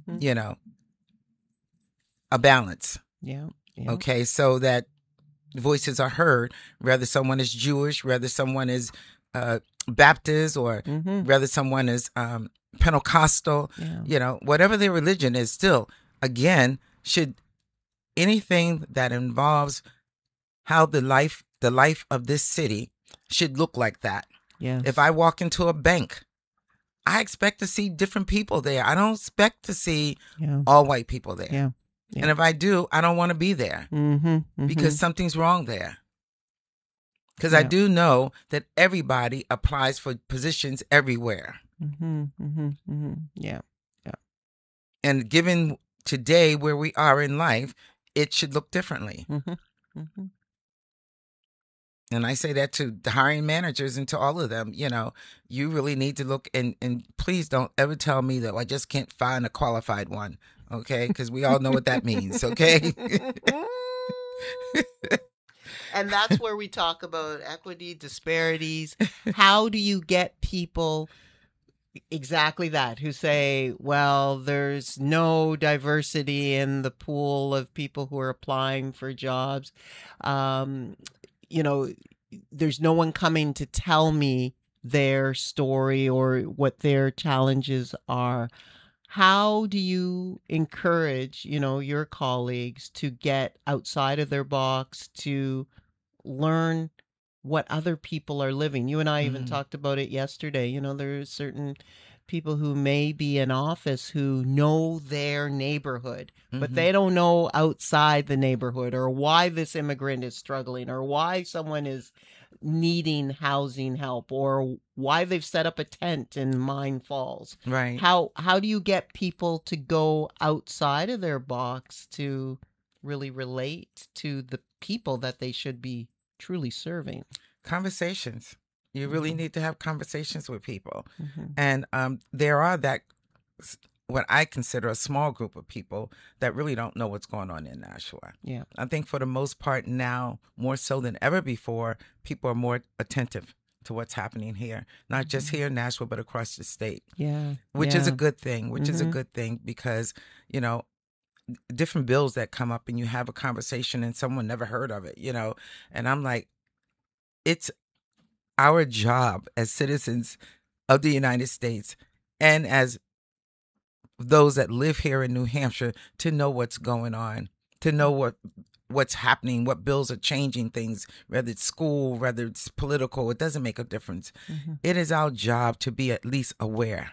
you know, a balance. Yeah. Yeah. Okay, so that voices are heard, whether someone is Jewish, whether someone is Baptist, or whether someone is Pentecostal, Yeah. you know, whatever their religion is, still, again, should anything that involves how the life of this city should look like that. Yes. If I walk into a bank, I expect to see different people there. I don't expect to see all white people there. Yeah. Yeah. And if I do, I don't want to be there because something's wrong there. Because I do know that everybody applies for positions everywhere. Yeah. Yeah. And given today where we are in life, it should look differently. And I say that to the hiring managers and to all of them, you know, you really need to look and please don't ever tell me that I just can't find a qualified one. Okay. Because we all know what that means. Okay. And that's where we talk about equity, disparities. How do you get people exactly that, who say, well, there's no diversity in the pool of people who are applying for jobs. You know, there's no one coming to tell me their story or what their challenges are. How do you encourage, you know, your colleagues to get outside of their box, to learn what other people are living? You and I even talked about it yesterday. You know, there are certain people who may be in office who know their neighborhood, but they don't know outside the neighborhood, or why this immigrant is struggling, or why someone is needing housing help, or why they've set up a tent in Mine Falls. Right. How do you get people to go outside of their box to really relate to the people that they should be truly serving? Conversations. You really need to have conversations with people. And there are what I consider a small group of people that really don't know what's going on in Nashua. Yeah. I think for the most part now, more so than ever before, people are more attentive to what's happening here, not just here in Nashua, but across the state. Yeah. Which is a good thing, is a good thing because, you know, different bills that come up and you have a conversation and someone never heard of it, you know, and I'm like, it's our job as citizens of the United States and as those that live here in New Hampshire to know what's going on, to know what's happening, what bills are changing things, whether it's school, whether it's political, it doesn't make a difference. It is our job to be at least aware.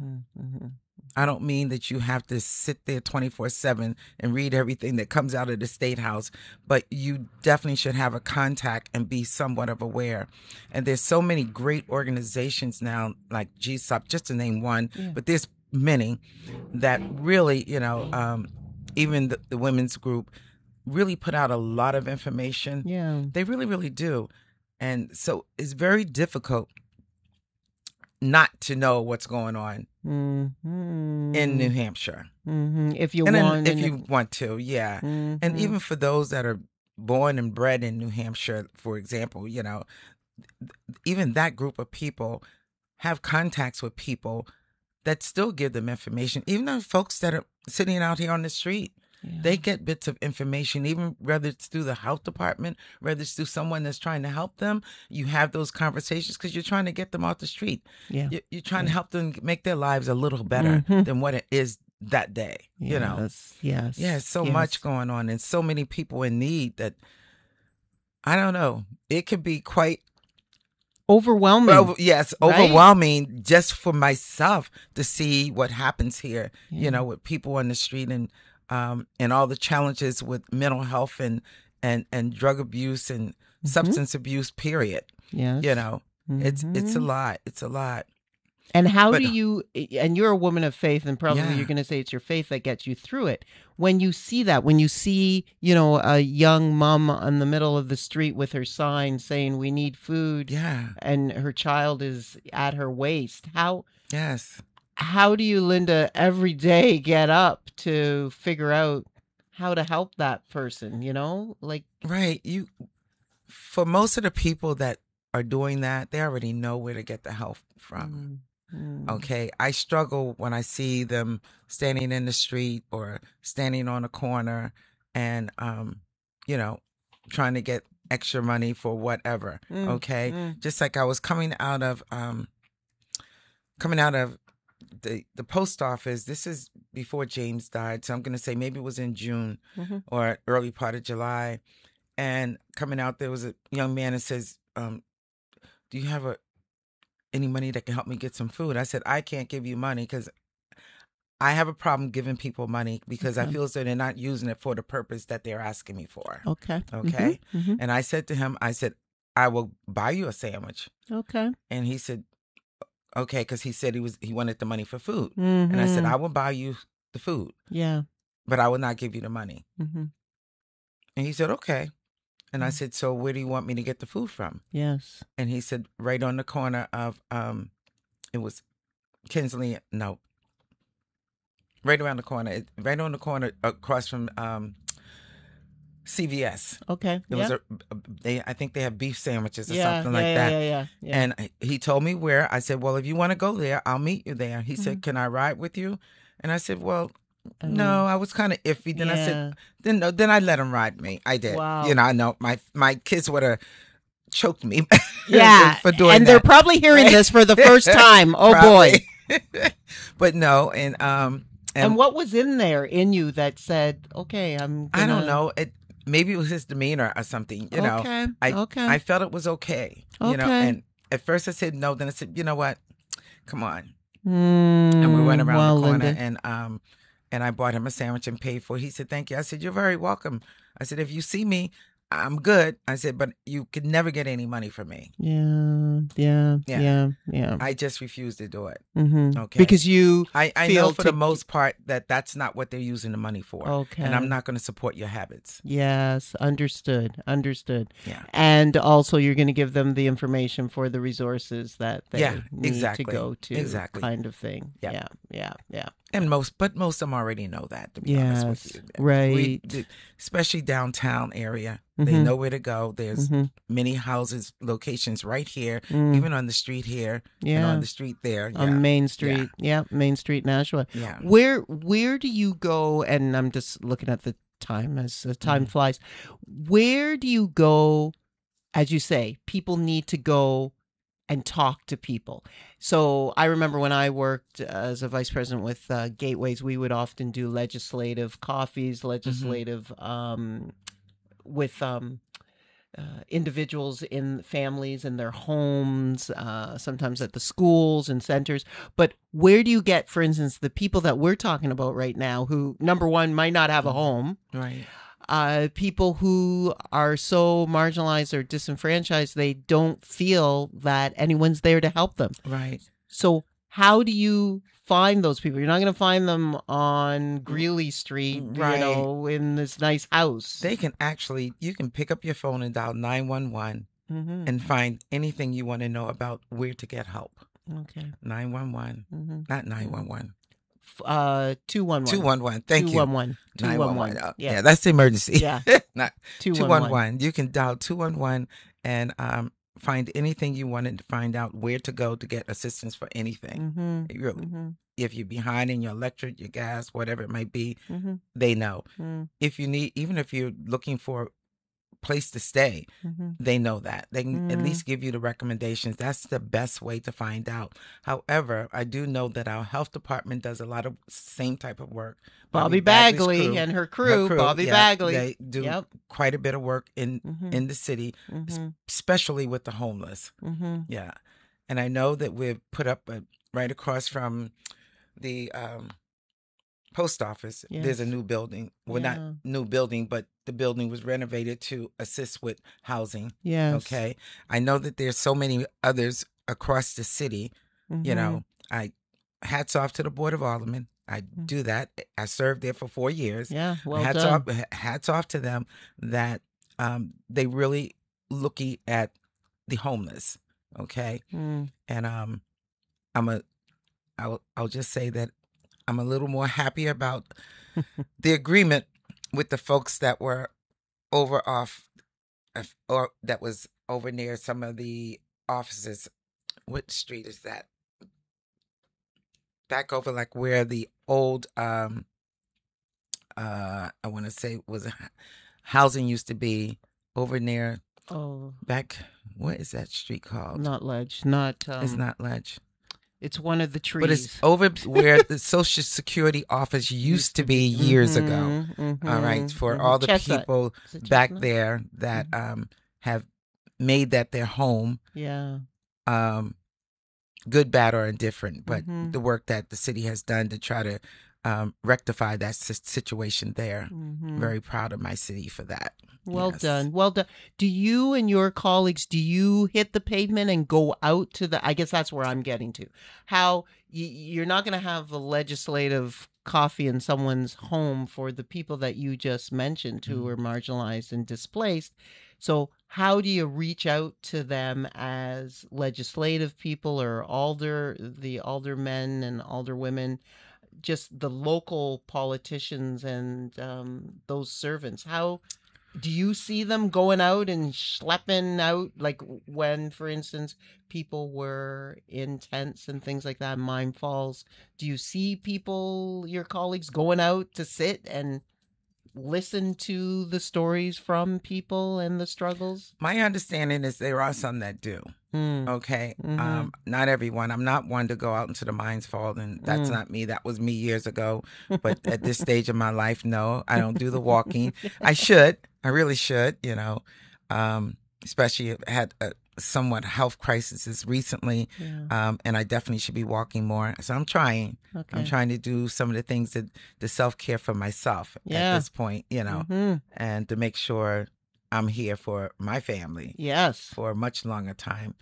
I don't mean that you have to sit there 24/7 and read everything that comes out of the State House, but you definitely should have a contact and be somewhat of aware. And there's so many great organizations now, like GSOP, just to name one, but there's many that really, you know, even the women's group really put out a lot of information. Yeah. They really, really do. And so it's very difficult not to know what's going on in New Hampshire. If you want to, yeah. And even for those that are born and bred in New Hampshire, for example, you know, even that group of people have contacts with people that still give them information. Even the folks that are sitting out here on the street, they get bits of information, even whether it's through the health department, whether it's through someone that's trying to help them. You have those conversations because you're trying to get them off the street. Yeah. You're trying to help them make their lives a little better than what it is that day. You know? Yes. Yeah, so much going on and so many people in need that, I don't know, it could be quite overwhelming. Overwhelming just for myself to see what happens here, you know, with people on the street and all the challenges with mental health and drug abuse and substance abuse, period. Yes. You know, it's a lot. It's a lot. And how do you, and you're a woman of faith, and probably you're going to say it's your faith that gets you through it. When you see that, when you see, you know, a young mom in the middle of the street with her sign saying we need food, and her child is at her waist, how do you, Linda, every day get up to figure out how to help that person, you know? Like, right. For most of the people that are doing that, they already know where to get the help from. Okay. I struggle when I see them standing in the street or standing on a corner and, you know, trying to get extra money for whatever. Okay. Just like I was coming out of the post office. This is before James died. So I'm going to say maybe it was in June or early part of July. And coming out, there was a young man that says, do you have any money that can help me get some food? I said, I can't give you money because I have a problem giving people money because I feel as though they're not using it for the purpose that they're asking me for. Okay. Okay. And I said to him, I said, I will buy you a sandwich. Okay. And he said, okay, because he said he wanted the money for food. And I said, I will buy you the food. Yeah. But I will not give you the money. And he said, okay. And I said, so where do you want me to get the food from? Yes. And he said, right on the corner of, it was Kinsley, no, right around the corner, right on the corner across from CVS. Okay. It was I think they have beef sandwiches or something like that. Yeah. And he told me where. I said, well, if you want to go there, I'll meet you there. He said, can I ride with you? And I said, well, no, I was kind of iffy. Then I said, then I let him ride me. I did. Wow. You know, I know my kids would have choked me. Yeah. For doing and that. they're probably hearing this for the first time. Oh boy. But no, and what was in there in you that said, okay, I don't know. Maybe it was his demeanor or something, you know. Okay. I felt it was okay, you know. And at first I said no, then I said, you know what? Come on. And we went around the corner and I bought him a sandwich and paid for it. He said, thank you. I said, you're very welcome. I said, if you see me, I'm good. I said, but you could never get any money from me. Yeah. I just refuse to do it. Okay. Because I know for the most part that's not what they're using the money for. Okay. And I'm not going to support your habits. Yes. Understood. Yeah. And also you're going to give them the information for the resources that they need to go to. Exactly. Kind of thing. Yeah. And most of them already know that, to be honest with you. Right. Especially downtown area. They know where to go. There's many houses, locations right here, even on the street here, and on the street there. On Main Street. Yeah. Main Street, Nashua. Yeah. Where do you go? And I'm just looking at the time as time flies. Where do you go? As you say, people need to go and talk to people. So I remember when I worked as a vice president with Gateways, we would often do legislative coffees, legislative with individuals in families in their homes, sometimes at the schools and centers. But where do you get, for instance, the people that we're talking about right now who, number one, might not have a home? Right. People who are so marginalized or disenfranchised, they don't feel that anyone's there to help them. Right. So how do you find those people? You're not going to find them on Greeley Street, right, in this nice house. They can you can pick up your phone and dial 911 and find anything you want to know about where to get help. Okay. 911, not 911. 211. 211. Thank you. 211. 911. Yeah, that's the emergency. Yeah. Not 211. You can dial 211 and find anything you wanted to find out where to go to get assistance for anything. If you're behind in your electric, your gas, whatever it might be, they know. If you need, even if you're looking for place to stay, they know that. They can at least give you the recommendations. That's the best way to find out. However, I do know that our health department does a lot of same type of work. Bobby Bagley and her crew, Bobby Bagley. They do quite a bit of work in the city, especially with the homeless. Yeah. And I know that we've put up right across from the post office, there's a new building. Well, not new building, but the building was renovated to assist with housing. Yes. Okay. I know that there's so many others across the city. You know, hats off to the Board of Aldermen. I do that. I served there for 4 years. Yeah. Well done. Hats off to them that they really looking at the homeless. Okay. And I'll just say that I'm a little more happy about the agreement with the folks that were or that was over near some of the offices. What street is that? back over like where the old I want to say was housing used to be over near Oh, back. What is that street called? not Ledge. Not It's not Ledge, It's one of the but it's trees. over where the Social Security office used to be years ago. All right, for all the Chestnut. people Is it back Chestnut? there that have made that their home, Yeah. good, bad, or indifferent, but Mhm. the work that the city has done to try to rectify that situation there. Very proud of my city for that. Well Yes. done. Well done. Do you and your colleagues, do you hit the pavement and go out to the, I guess that's where I'm getting to. How you're not going to have a legislative coffee in someone's home for the people that you just mentioned who are marginalized and displaced. So how do you reach out to them as legislative people or the aldermen and alderwomen, just the local politicians and those servants? How do you see them going out and schlepping out, like when, for instance, people were in tents and things like that, Mine Falls? Do you see people, your colleagues, going out to sit and listen to the stories from people and the struggles? My understanding is there are some that do. Mm. Okay. Mm-hmm. Not everyone. I'm not one to go out into the mines fall, and that's not me. That was me years ago. But at this stage of my life, no, I don't do the walking. I should. I really should, especially had a somewhat health crisis recently. Yeah. And I definitely should be walking more. So I'm trying. Okay. I'm trying to do some of the things that the self-care for myself at this point, and to make sure I'm here for my family. Yes. For a much longer time.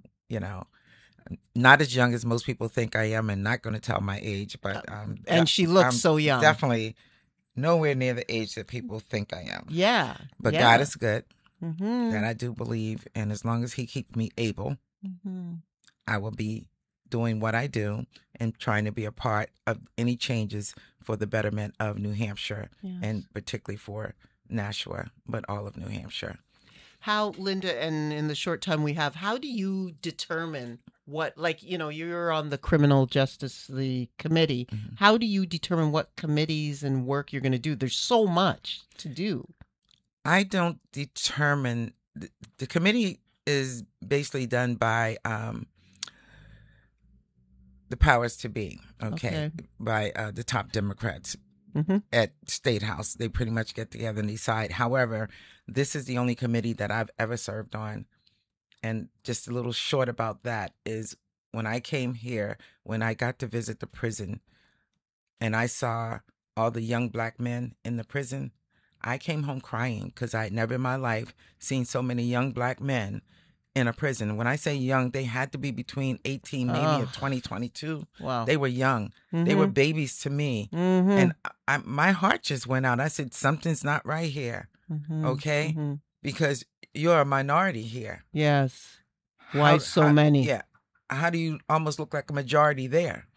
Not as young as most people think I am, and not going to tell my age, but and she looks so young. Definitely nowhere near the age that people think I am. Yeah. But yeah. God is good. That I do believe, and as long as He keeps me able, I will be doing what I do and trying to be a part of any changes for the betterment of New Hampshire, and particularly for Nashua, but all of New Hampshire. How, Linda, and in the short time we have, how do you determine what, like, you're on the criminal justice, the committee. How do you determine what committees and work you're going to do? There's so much to do. I don't determine. The committee is basically done by the powers to be, okay. By the top Democrats at State House. They pretty much get together and decide. However, this is the only committee that I've ever served on. And just a little short about that is when I came here, when I got to visit the prison and I saw all the young black men in the prison, I came home crying because I had never in my life seen so many young black men in a prison. When I say young, they had to be between 18 maybe or 20, 22. Wow. They were young. They were babies to me. And my heart just went out. I said, something's not right here. Okay? Because you're a minority here. Yes. Why so many? Yeah. How do you almost look like a majority there?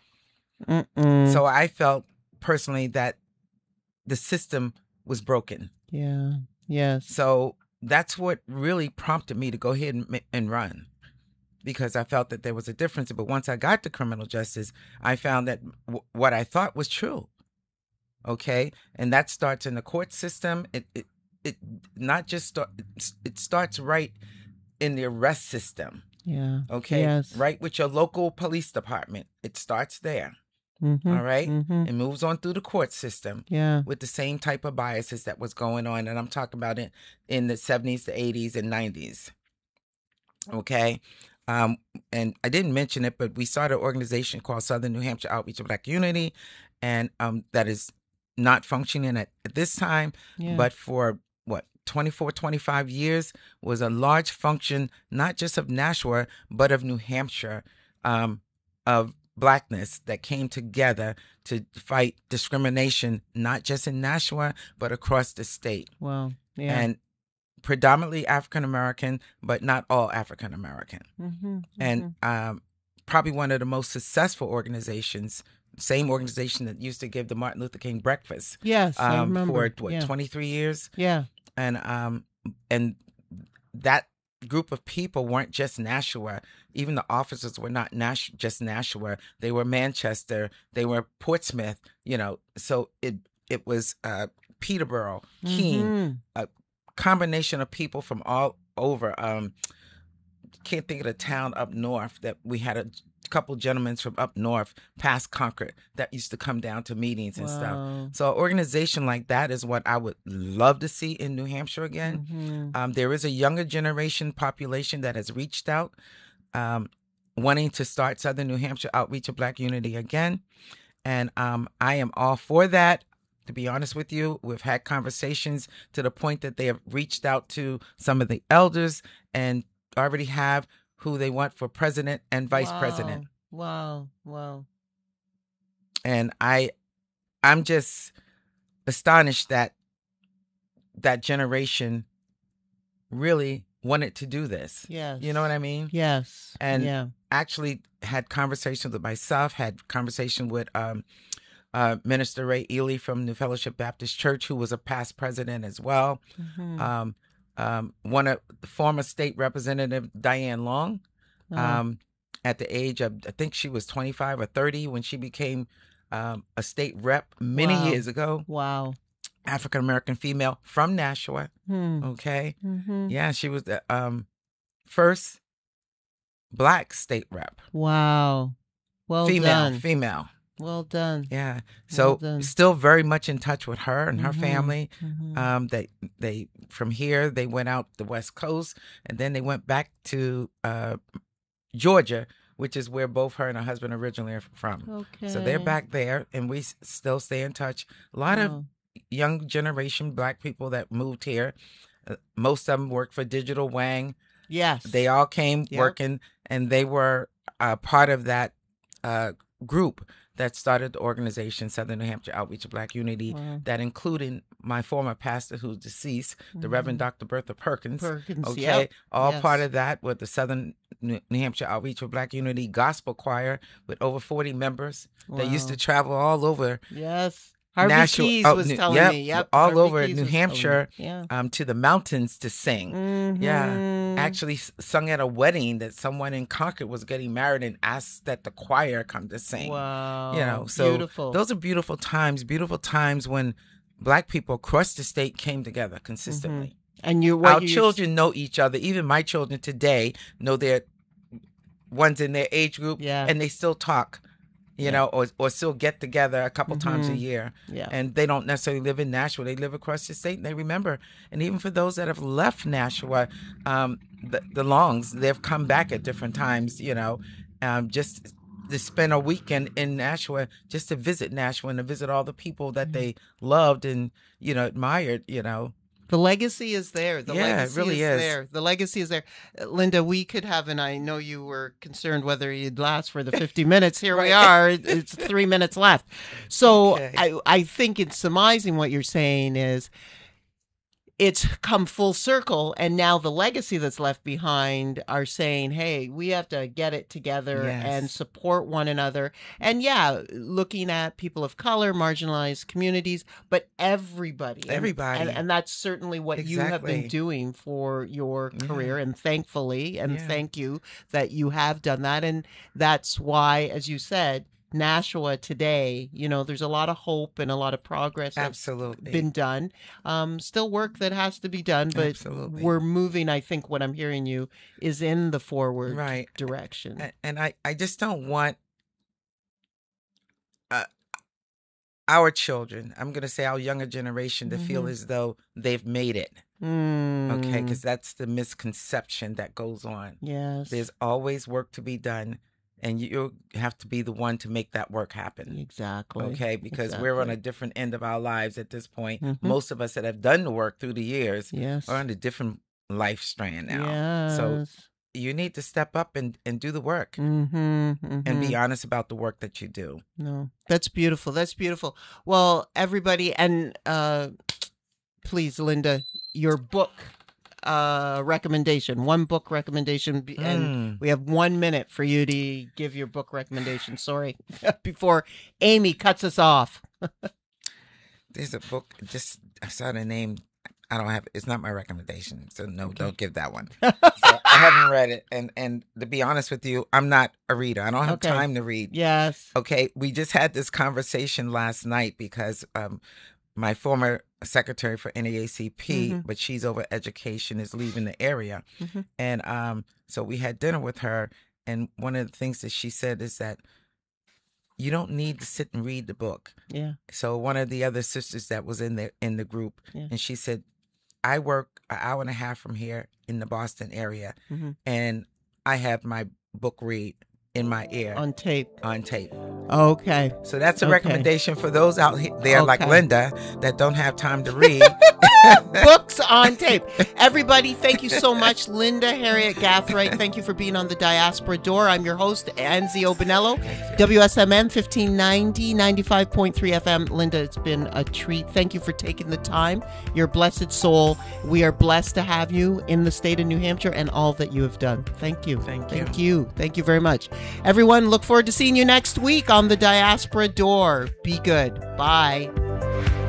So I felt personally that the system was broken. Yeah. Yes. So that's what really prompted me to go ahead and run, because I felt that there was a difference. But once I got to criminal justice, I found that what I thought was true. Okay. And that starts in the court system. It not just it starts right in the arrest system. Yeah. Okay. Yes. Right with your local police department. It starts there. All right. It moves on through the court system. Yeah. With the same type of biases that was going on. And I'm talking about it in the 70s, the 80s, and 90s. Okay. And I didn't mention it, but we started an organization called Southern New Hampshire Outreach of Black Unity. And that is not functioning at this time, but for 24, 25 years was a large function, not just of Nashua, but of New Hampshire, of Blackness that came together to fight discrimination, not just in Nashua, but across the state. Wow. Yeah. And predominantly African American, but not all African American. And probably one of the most successful organizations, same organization that used to give the Martin Luther King breakfast. Yes, I remember. For 23 years. Yeah. And that group of people weren't just Nashua. Even the officers were not just Nashua. They were Manchester. They were Portsmouth. So it was Peterborough, Keene, Mm-hmm. a combination of people from all over. Can't think of the town up north that we had a couple gentlemen from up north past Concord that used to come down to meetings and stuff. Wow. So an organization like that is what I would love to see in New Hampshire again. Mm-hmm. There is a younger generation population that has reached out, wanting to start Southern New Hampshire Outreach of Black Unity again. And I am all for that. To be honest with you, we've had conversations to the point that they have reached out to some of the elders and already have who they want for president and vice president. Wow. And I'm just astonished that that generation really wanted to do this. Yes. You know what I mean? Yes. And actually had conversations with myself, had conversation with Minister Ray Ely from New Fellowship Baptist Church, who was a past president as well. Mm-hmm. One of the former state representative Diane Long, at the age of, I think she was 25 or 30 when she became a state rep many years ago. Wow. African American female from Nashua. Okay. Mm-hmm. Yeah, she was the first Black state rep. Wow. Well female, done. Female. Well done. Yeah. So still very much in touch with her and her family. Mm-hmm. They from here, they went out the West Coast and then they went back to Georgia, which is where both her and her husband originally are from. Okay. So they're back there and we still stay in touch. A lot of young generation Black people that moved here. Most of them work for Digital Wang. Yes. They all came working and they were part of that group that started the organization Southern New Hampshire Outreach of Black Unity, that included my former pastor who's deceased, the Reverend Dr. Bertha Perkins. Okay, all part of that with the Southern New Hampshire Outreach of Black Unity gospel choir with over 40 members that used to travel all over. Yes. Harvey Keys was telling me. Yep. All Harvey over Keys New Hampshire, to the mountains to sing. Mm-hmm. Yeah. Actually sung at a wedding that someone in Concord was getting married and asked that the choir come to sing. Wow. So beautiful. Those are beautiful times when Black people across the state came together consistently. And our children know each other. Even my children today know their ones in their age group, and they still talk. Or still get together a couple times a year. Yeah. And they don't necessarily live in Nashua. They live across the state and they remember. And even for those that have left Nashua, the Longs, they've come back at different times, just to spend a weekend in Nashua, just to visit Nashua and to visit all the people that they loved and, admired, The legacy is there. The legacy it really is there. The legacy is there. Linda, we could have, and I know you were concerned whether you'd last for the 50 minutes. Here we are. It's 3 minutes left. So I think in surmising what you're saying is it's come full circle, and now the legacy that's left behind are saying, hey, we have to get it together and support one another. And looking at people of color, marginalized communities, but everybody. And that's certainly what you have been doing for your career. And thankfully, and thank you that you have done that. And that's why, as you said, Nashua today, there's a lot of hope and a lot of progress that's been done. Still work that has to be done, but we're moving. I think what I'm hearing you is in the forward direction. And I just don't want our children, I'm going to say our younger generation, to feel as though they've made it. Okay, because that's the misconception that goes on. Yes. There's always work to be done. And you have to be the one to make that work happen. Exactly. Okay, because we're on a different end of our lives at this point. Most of us that have done the work through the years are on a different life strand now. So you need to step up and do the work and be honest about the work that you do. No, that's beautiful. That's beautiful. Well, everybody, and please, Linda, your book. Recommendation, one book recommendation, and we have 1 minute for you to give your book recommendation. Sorry, before Amy cuts us off. There's a book, I saw the name, I don't have. It's not my recommendation, so no, don't give that one. So I haven't read it, and to be honest with you, I'm not a reader. I don't have time to read. Yes. Okay. We just had this conversation last night because my former secretary for NAACP, but she's over education, is leaving the area, and so we had dinner with her, and one of the things that she said is that you don't need to sit and read the book. Yeah. So one of the other sisters that was in the group, and she said, I work an hour and a half from here in the Boston area, and I have my book read in my ear. On tape. Okay. So that's a recommendation for those out there like Linda that don't have time to read. Books on tape. Everybody, thank you so much. Linda Harriet Gathright, thank you for being on the Diaspora Door. I'm your host, Anzio Bonello, WSMN 1590, 95.3 FM. Linda, it's been a treat. Thank you for taking the time. Your blessed soul. We are blessed to have you in the state of New Hampshire and all that you have done. Thank you. Thank you. Thank you very much. Everyone, look forward to seeing you next week on the Diaspora Door. Be good. Bye.